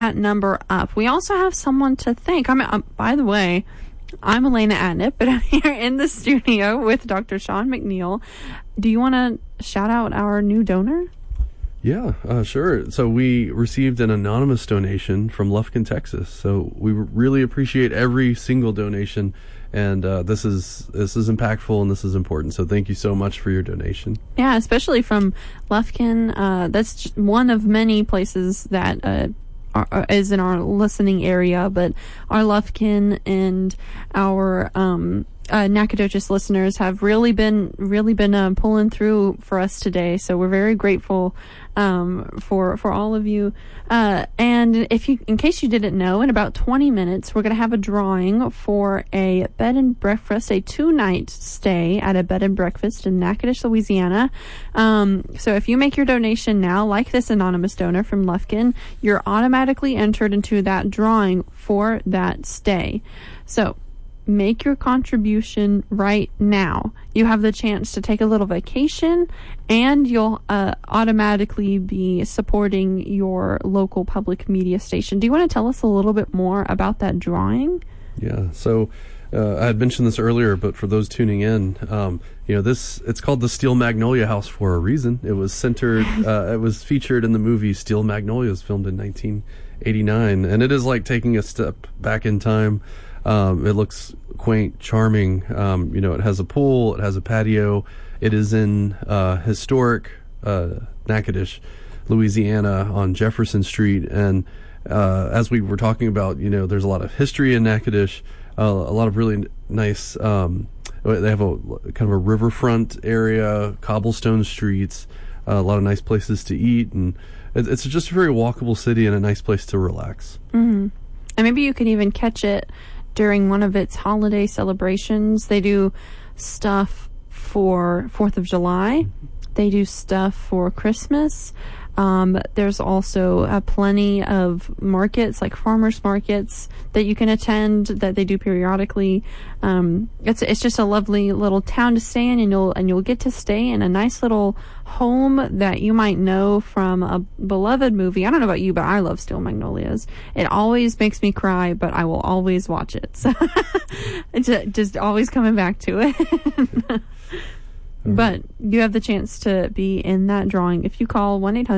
that number up. We also have someone to thank. By the way, I'm Elena Atnip, but I'm here in the studio with Dr. Sean McNeil. Do you want to shout out our new donor? Yeah, sure. So we received an anonymous donation from Lufkin, Texas. So we really appreciate every single donation, and this is impactful and this is important. So thank you so much for your donation. Yeah, especially from Lufkin. That's just one of many places that is in our listening area, but our Lufkin and our Nacogdoches listeners have really been pulling through for us today. So we're very grateful for all of you. And in case you didn't know, in about 20 minutes, we're going to have a drawing for a bed and breakfast, a 2-night stay at a bed and breakfast in Natchitoches, Louisiana. So if you make your donation now, like this anonymous donor from Lufkin, you're automatically entered into that drawing for that stay. So make your contribution right now. You have the chance to take a little vacation, and you'll automatically be supporting your local public media station. Do you want to tell us a little bit more about that drawing? Yeah, so I had mentioned this earlier, but for those tuning in, it's called the Steel Magnolia House for a reason. It was it was featured in the movie Steel Magnolias, filmed in 1989, and it is like taking a step back in time. It looks quaint, charming. It has a pool, it has a patio. It is in historic Natchitoches, Louisiana, on Jefferson Street. And as we were talking about, there's a lot of history in Natchitoches, a lot of really nice. They have a kind of a riverfront area, cobblestone streets, a lot of nice places to eat, and it's just a very walkable city and a nice place to relax. Mm-hmm. And maybe you could even catch it during one of its holiday celebrations. They do stuff for 4th of July. They do stuff for Christmas. There's also plenty of markets, like farmers markets, that you can attend, that they do periodically. It's just a lovely little town to stay in, and you'll get to stay in a nice little home that you might know from a beloved movie. I don't know about you, but I love Steel Magnolias. It always makes me cry, but I will always watch it. So it's just always coming back to it. But you have the chance to be in that drawing if you call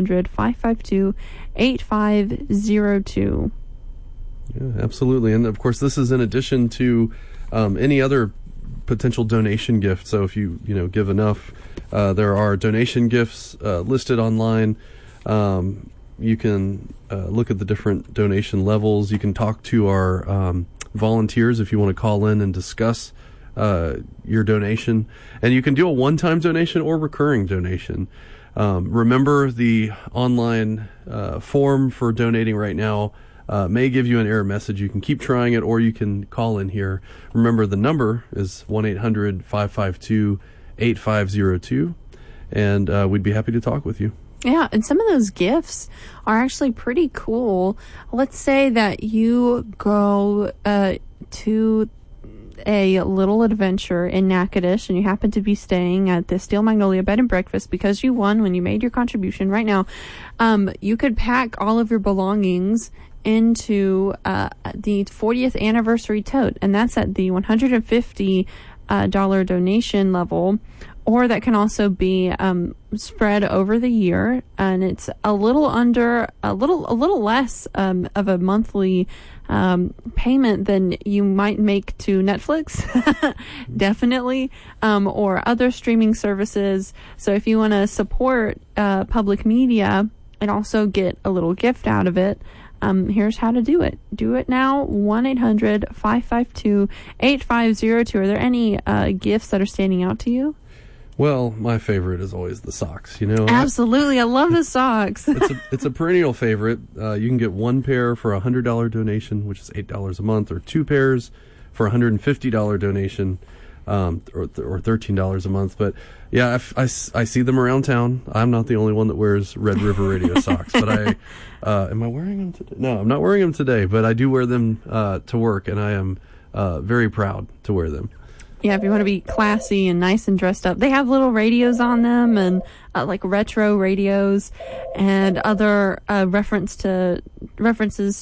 1-800-552-8502. Yeah, absolutely. And of course, this is in addition to any other potential donation gift. So if you give enough, there are donation gifts listed online. You can look at the different donation levels. You can talk to our volunteers if you want to call in and discuss your donation, and you can do a one-time donation or recurring donation. Remember, the online form for donating right now may give you an error message. You can keep trying it, or you can call in here. Remember, the number is 1-800-552-8502, and we'd be happy to talk with you. Yeah, and some of those gifts are actually pretty cool. Let's say that you go to a little adventure in Natchitoches, and you happen to be staying at the Steel Magnolia Bed and Breakfast because you won when you made your contribution. Right now, you could pack all of your belongings into the 40th anniversary tote, and that's at the $150 donation level, or that can also be spread over the year, and it's a little less of a monthly payment than you might make to Netflix, definitely, or other streaming services. So if you want to support public media and also get a little gift out of it, here's how to do it. Do it now, 1-800-552-8502. Are there any gifts that are standing out to you? Well, my favorite is always the socks, Absolutely. I love the socks. It's a perennial favorite. You can get one pair for a $100 donation, which is $8 a month, or two pairs for a $150 donation, or $13 a month. But yeah, I see them around town. I'm not the only one that wears Red River Radio socks, but am I wearing them today? No, I'm not wearing them today, but I do wear them to work, and I am very proud to wear them. Yeah, if you want to be classy and nice and dressed up. They have little radios on them and like retro radios and other references